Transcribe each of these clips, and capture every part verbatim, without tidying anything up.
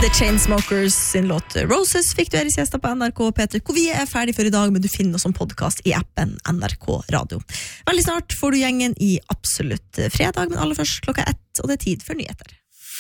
The Chainsmokers sin låt Roses fikk du her i siesta på N R K, Peter, hvor vi er ferdig for i dag, men du finner oss som podcast i appen N R K Radio. Veldig snart får du gjengen i Absolutt fredag, men aller først klokka ett, og det er tid for nyheter.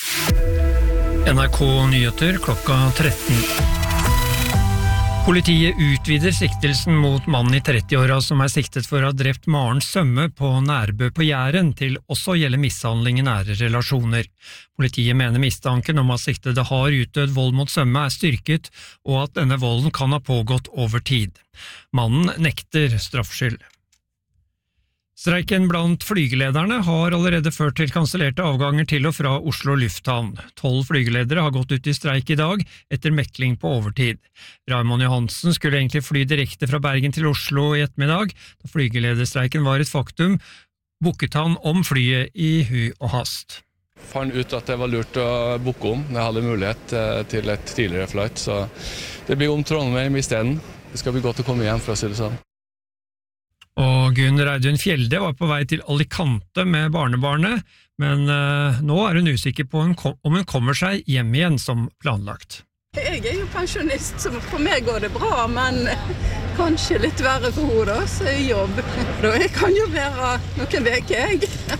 N R K Nyheter klokka tretten. Politiet utvider siktelsen mot mannen i trettiåra som er siktet for å ha drept Maren Sømme på Nærbø på Jæren til også å gjelde mishandling i nære relasjoner. Politiet mener mistanken om at siktede har utøvd vold mot Sømme er styrket, og at denne volden kan ha pågått over tid. Mannen nekter straffskyld. Streiken blant flygelederne har allerede ført til kansellerte avganger til og fra Oslo lufthavn. Tolv flygeledere har gått ut i streik i dag etter mekling på overtid. Raymond Johansen skulle egentlig fly direkte fra Bergen til Oslo i ettermiddag. Da flygelederstreiken var et faktum, booket han om flyet i hu og hast. Fant ut at det var lurt å booke om. Jeg hadde mulighet til et tidligere flight, så det blir om Trondheim i stedet. Det skal bli godt å komme hjem fra å si det sånn. Og Gunn Reidun Fjelde var på vei til Alicante med barnebarnet, men uh, nå er hun usikker på om hun kommer seg hjem igjen som planlagt. Jeg er jo pensjonist, så for meg går det bra, men kanskje litt verre for henne da, så er jobb. Da jeg kan jo være noen veker, jeg.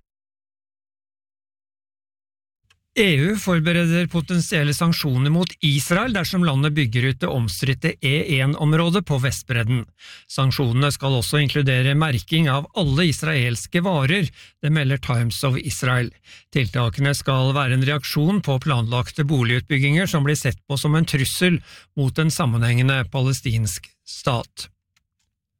E U forbereder potensielle sanksjoner mot Israel dersom landet bygger ut det omstridte E en-området på Vestbredden. Sanksjonene skal også inkludere merking av alle israelske varer, det melder Times of Israel. Tiltakene skal være en reaksjon på planlagte boligutbygginger som blir sett på som en trussel mot en sammenhengende palestinsk stat.